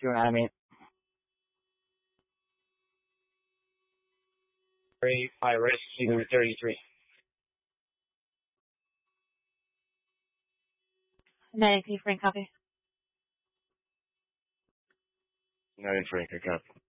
rescue and animate. 5 rescue 33. 93 Frank, copy. 9 Frank, I copy.